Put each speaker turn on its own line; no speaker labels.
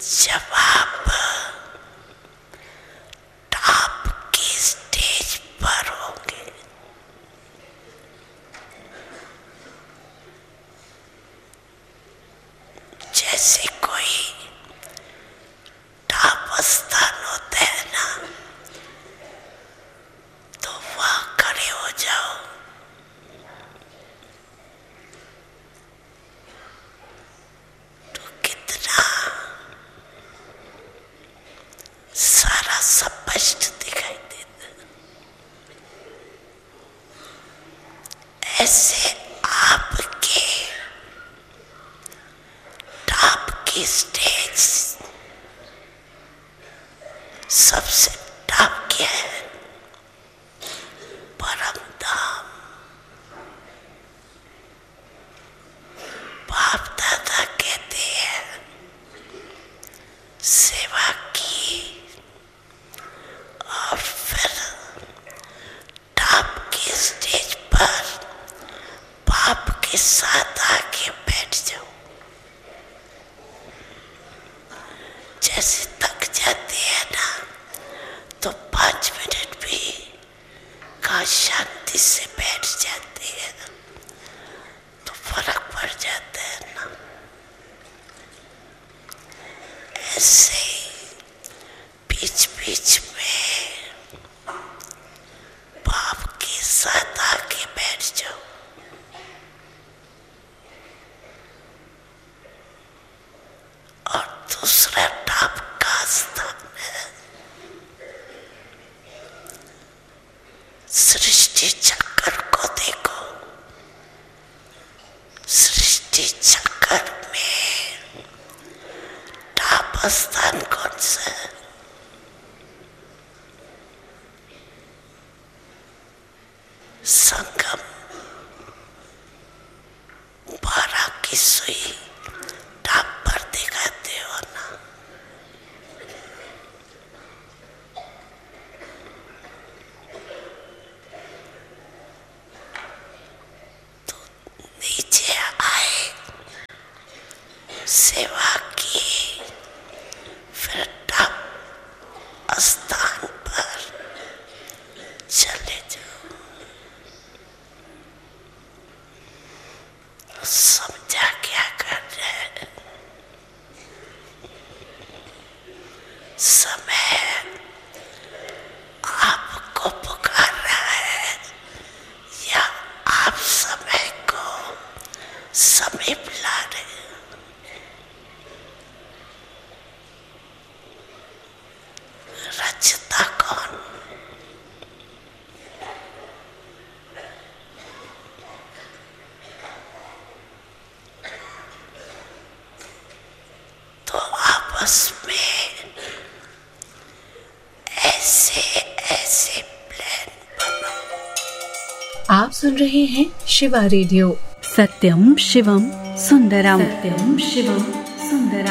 जब आप टॉप की स्टेज पर होंगे, जैसे कोई टॉप स्थान होता है ना, तो वहां खड़े हो जाओ। तो कितना सारा स्पष्ट दिखाई देता। ऐसे आपके टॉप की स्टेज सबसे टॉप क्या है? परम धाम। बाप दादा कहते हैं सेवा की, और फिर टॉप की स्टेज पर बाप के साथ आके बैठ जाओ। जैसे थक जाते हैं ना, तो 5 मिनट भी का शांति से बैठ जाते हैं, तो फर्क पड़ जाता है ना। ऐसे बीच बीच में बाप के साथ आके बैठ जाओ। और दूसरा टॉप का स्थान है सृष्टि चक्र को देखो। सृष्टि चक्र में टॉप स्थान कौन सा है? संगम। 12 की सुई टॉप पर दिखाते हो ना। तो नीचे आए, सेवा की, फिर टॉप स्थान पर चले जाओ। समझा क्या कर रहे हैं? समय आपको पुकार रहा है या आप समय को समीप ला रहे हैं? रचता कौन? तो आपस में ऐसे ऐसे प्लान बनाओ।
आप सुन रहे हैं शिवा रेडियो।
सत्यम शिवम सुंदरम।
सत्यम शिवम सुंदरम।